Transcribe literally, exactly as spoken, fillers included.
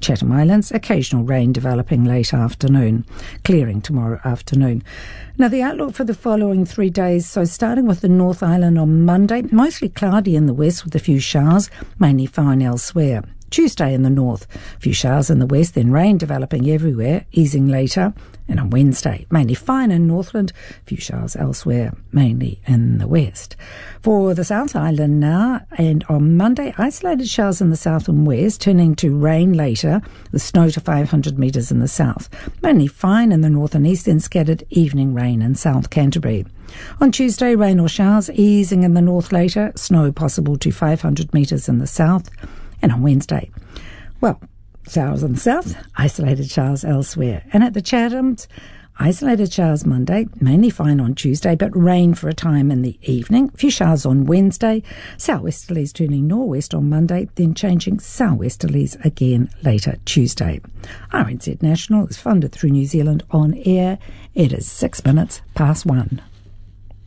Chatham Islands, occasional rain developing late afternoon, clearing tomorrow afternoon. Now, the outlook for the following three days, so starting with the North Island on Monday, mostly cloudy in the west with a few showers, mainly fine elsewhere. Tuesday in the north, a few showers in the west, then rain developing everywhere, easing later. And on Wednesday, mainly fine in Northland, a few showers elsewhere, mainly in the west. For the South Island now, and on Monday, isolated showers in the south and west, turning to rain later, with snow to five hundred metres in the south. Mainly fine in the north and east, and scattered evening rain in South Canterbury. On Tuesday, rain or showers, easing in the north later, snow possible to five hundred metres in the south. And on Wednesday, well, showers in the south, isolated showers elsewhere. And at the Chathams, isolated showers Monday, mainly fine on Tuesday, but rain for a time in the evening. A few showers on Wednesday, southwesterlies turning northwest on Monday, then changing southwesterlies again later Tuesday. R N Z National is funded through New Zealand On Air. It is six minutes past one.